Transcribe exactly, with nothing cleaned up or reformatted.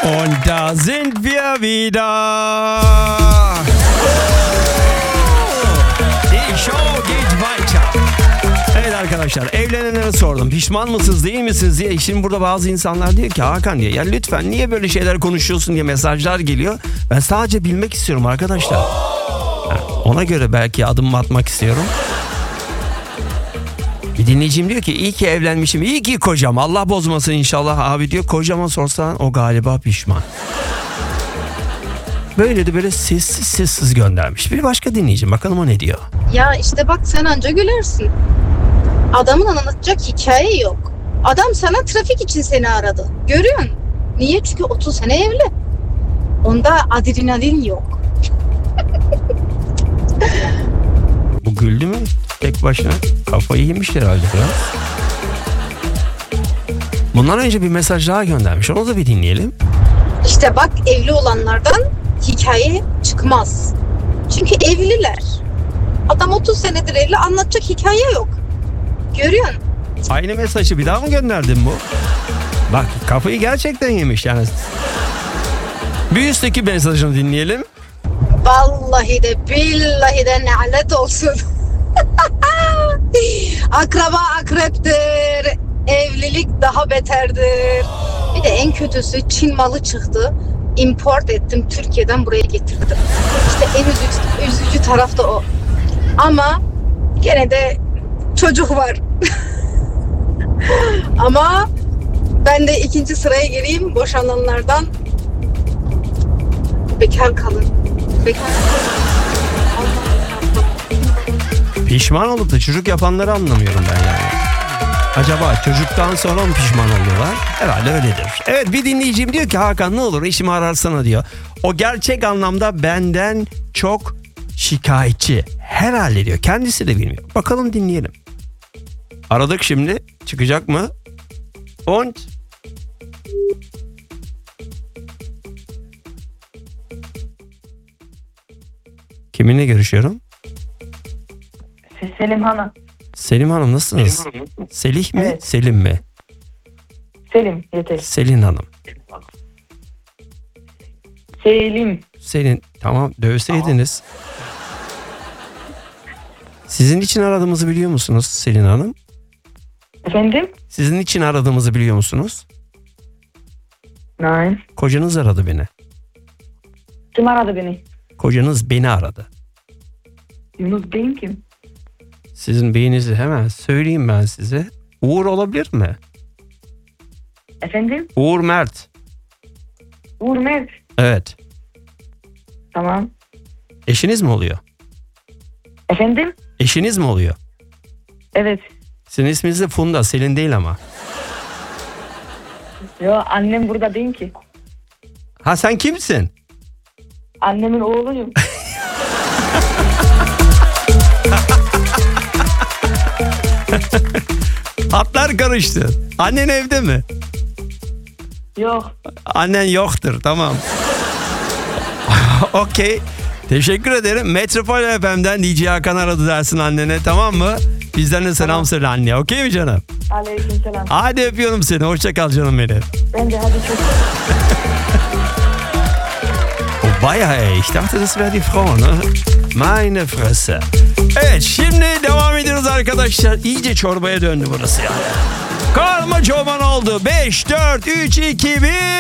Und da sind wir wieder. Die Show geht weiter. Evet arkadaşlar, evlenenlere sordum. Pişman mısınız, değil misiniz diye. Şimdi burada bazı insanlar diyor ki Hakan diye, ya lütfen niye böyle şeyler konuşuyorsun diye mesajlar geliyor. Ben sadece bilmek istiyorum arkadaşlar. Ona göre belki adım atmak istiyorum. Bir dinleyicim diyor ki iyi ki evlenmişim, iyi ki kocam, Allah bozmasın inşallah abi diyor. Kocama sorsan o galiba pişman. Böyle de böyle sessiz sessiz göndermiş. Bir başka dinleyicim, bakalım o ne diyor. Ya işte bak, sen anca gülersin. Adamın anlatacak hikaye yok. Adam sana trafik için seni aradı. Görüyorsun. Niye? Çünkü otuz sene evli. Onda adrenalin yok. Bu güldü mü? Tek başına kafayı yemiş herhalde biraz. Bundan önce bir mesaj daha göndermiş. Onu da bir dinleyelim. İşte bak, evli olanlardan hikaye çıkmaz. Çünkü evliler. Adam otuz senedir evli, anlatacak hikaye yok. Görüyorsun. Aynı mesajı bir daha mı gönderdin bu? Bak kafayı gerçekten yemiş yani. Bir üstteki mesajını dinleyelim. Vallahi de billahi de lanet olsun. Akraba akreptir. Evlilik daha beterdir. Bir de en kötüsü Çin malı çıktı. Import ettim, Türkiye'den buraya getirdim. İşte en üzücü, üzücü taraf da o. Ama gene de çocuk var. Ama ben de ikinci sıraya gireyim. Boşananlardan bekar kalın. Bekar kalın. Pişman olup da çocuk yapanları anlamıyorum ben yani. Acaba çocuktan sonra mı pişman oluyorlar? Herhalde öyledir. Evet, bir dinleyicim diyor ki Hakan ne olur eşimi ararsana diyor. O gerçek anlamda benden çok şikayetçi. Herhalde diyor. Kendisi de bilmiyor. Bakalım dinleyelim. Aradık şimdi. Çıkacak mı? Und kiminle görüşüyorum? Selim Hanım. Selim Hanım nasılsınız? Selih mi? Evet. Selim mi? Selim yeter. Selin Hanım. Selim. Selin, tamam dövseydiniz. Sizin için aradığımızı biliyor musunuz Selin Hanım? Efendim? Sizin için aradığımızı biliyor musunuz? Nein. Kocanız aradı beni. Kim aradı beni? Kocanız beni aradı. Yunus Bey'im kim? Sizin beyinizi hemen söyleyeyim ben size. Uğur olabilir mi? Efendim? Uğur Mert. Uğur Mert. Evet. Tamam. Eşiniz mi oluyor? Efendim? Eşiniz mi oluyor? Evet. Sizin isminiz de Funda. Selin değil ama. Yo, annem burada değil ki. Ha sen kimsin? Annemin oğluyum. Hatlar karıştı. Annen evde mi? Yok. Annen yoktur, tamam. Okey. Teşekkür ederim. Metropol F M'den D J Hakan aradı dersin annene, tamam mı? Bizden de selam Tamam. söyle anneye. Okey mi canım? Aleykümselam. Hadi öpüyorum seni. Hoşça kal canım benim. Ben de hadi çok. Oh bayağı ey. Ich dachte das wäre die Frau, ne? Meine Fresse. Evet, şimdi devam ediyoruz arkadaşlar. İyice çorbaya döndü burası yani. Karma çoban oldu. beş, dört, üç, iki, bir.